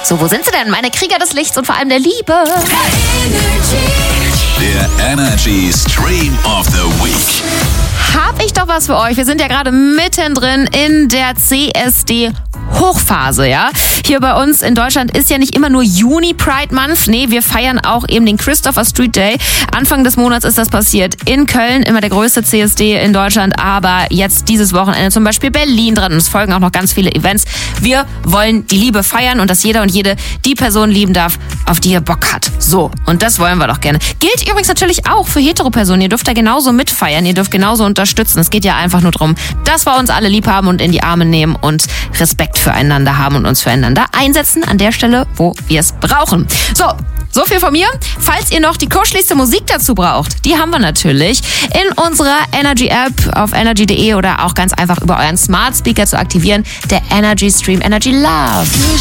So, wo sind sie denn? Meine Krieger des Lichts und vor allem der Liebe. Der Energy Stream of the Week. Hab ich doch was für euch. Wir sind ja gerade mittendrin in der CSD-Hochphase, ja. Hier bei uns in Deutschland ist ja nicht immer nur Juni Pride Month. Nee, wir feiern auch eben den Christopher Street Day. Anfang des Monats ist das passiert in Köln, immer der größte CSD in Deutschland. Aber jetzt dieses Wochenende zum Beispiel Berlin dran und es folgen auch noch ganz viele Events. Wir wollen die Liebe feiern und dass jeder und jede die Person lieben darf, auf die er Bock hat. So, und das wollen wir doch gerne. Gilt übrigens natürlich auch für Hetero-Personen. Ihr dürft da genauso mitfeiern, ihr dürft genauso unterstützen. Es geht ja einfach nur darum, dass wir uns alle lieb haben und in die Arme nehmen und Respekt füreinander haben und uns füreinander einsetzen an der Stelle, wo wir es brauchen. So viel von mir. Falls ihr noch die kuscheligste Musik dazu braucht, die haben wir natürlich in unserer Energy-App auf energy.de oder auch ganz einfach über euren Smart Speaker zu aktivieren. Der Energy Stream Energy Love.